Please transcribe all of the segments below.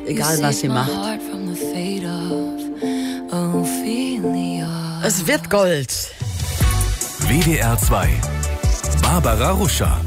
egal was sie macht. Es wird Gold. WDR 2. Barbara Ruscher.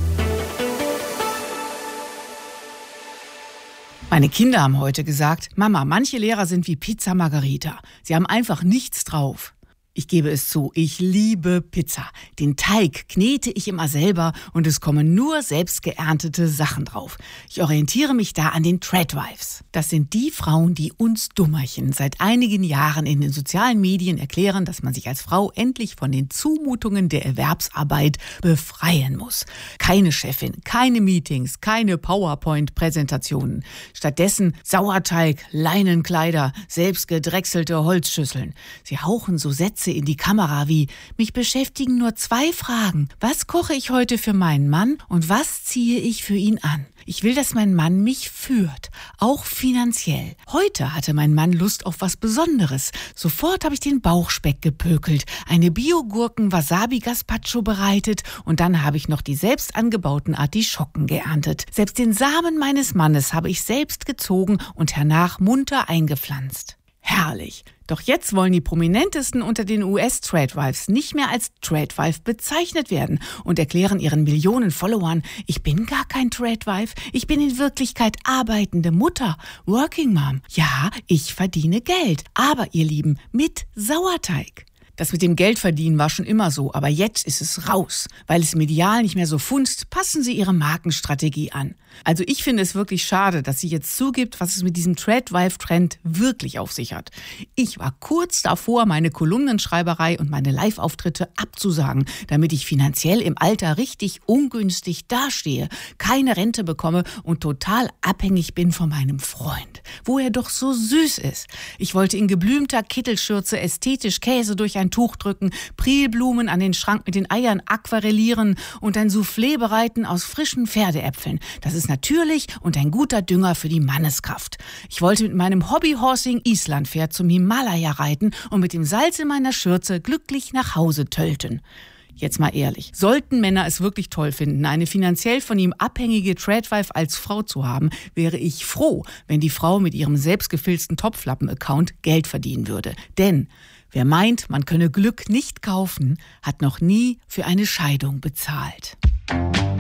Meine Kinder haben heute gesagt, Mama, manche Lehrer sind wie Pizza Margherita. Sie haben einfach nichts drauf. Ich gebe es zu, ich liebe Pizza. Den Teig knete ich immer selber und es kommen nur selbst geerntete Sachen drauf. Ich orientiere mich da an den Tradwives. Das sind die Frauen, die uns Dummerchen seit einigen Jahren in den sozialen Medien erklären, dass man sich als Frau endlich von den Zumutungen der Erwerbsarbeit befreien muss. Keine Chefin, keine Meetings, keine PowerPoint-Präsentationen. Stattdessen Sauerteig, Leinenkleider, selbst gedrechselte Holzschüsseln. Sie hauchen so Sätze in die Kamera wie: Mich beschäftigen nur 2 Fragen. Was koche ich heute für meinen Mann und was ziehe ich für ihn an? Ich will, dass mein Mann mich führt, auch finanziell. Heute hatte mein Mann Lust auf was Besonderes. Sofort habe ich den Bauchspeck gepökelt, eine Biogurken-Wasabi-Gazpacho bereitet und dann habe ich noch die selbst angebauten Artischocken geerntet. Selbst den Samen meines Mannes habe ich selbst gezogen und hernach munter eingepflanzt. Herrlich. Doch jetzt wollen die Prominentesten unter den US-Tradwives nicht mehr als Tradwife bezeichnet werden und erklären ihren Millionen Followern, ich bin gar kein Tradwife, ich bin in Wirklichkeit arbeitende Mutter, Working Mom. Ja, ich verdiene Geld, aber ihr Lieben, mit Sauerteig. Das mit dem Geldverdienen war schon immer so, aber jetzt ist es raus. Weil es medial nicht mehr so funzt, passen sie ihre Markenstrategie an. Also ich finde es wirklich schade, dass sie jetzt zugibt, was es mit diesem Tradwife-Trend wirklich auf sich hat. Ich war kurz davor, meine Kolumnenschreiberei und meine Live-Auftritte abzusagen, damit ich finanziell im Alter richtig ungünstig dastehe, keine Rente bekomme und total abhängig bin von meinem Freund, wo er doch so süß ist. Ich wollte in geblümter Kittelschürze ästhetisch Käse durch ein Tuch drücken, Prilblumen an den Schrank mit den Eiern aquarellieren und ein Soufflé bereiten aus frischen Pferdeäpfeln. Das ist natürlich und ein guter Dünger für die Manneskraft. Ich wollte mit meinem Hobbyhorsing Islandpferd zum Himalaya reiten und mit dem Salz in meiner Schürze glücklich nach Hause tölten. Jetzt mal ehrlich, sollten Männer es wirklich toll finden, eine finanziell von ihm abhängige Tradwife als Frau zu haben, wäre ich froh, wenn die Frau mit ihrem selbstgefilzten Topflappen-Account Geld verdienen würde. Denn wer meint, man könne Glück nicht kaufen, hat noch nie für eine Scheidung bezahlt.